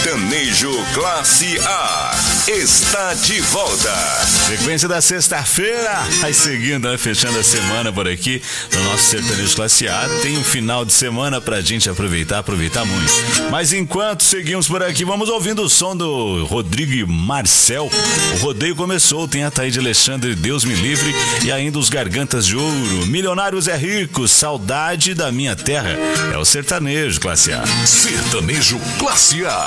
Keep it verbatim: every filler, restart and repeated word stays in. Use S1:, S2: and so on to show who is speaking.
S1: Sertanejo Classe A está de volta.
S2: Sequência da sexta-feira, aí seguindo, né, fechando a semana por aqui no nosso Sertanejo Classe A. Tem um final de semana pra gente aproveitar, aproveitar muito. Mas enquanto seguimos por aqui, vamos ouvindo o som do Rodrigo e Marcel. O rodeio começou, tem a Thaíde Alexandre, Deus me livre, e ainda os Gargantas de Ouro, Milionários é Rico, Saudade da Minha Terra. É o Sertanejo Classe A.
S1: Sertanejo Classe A.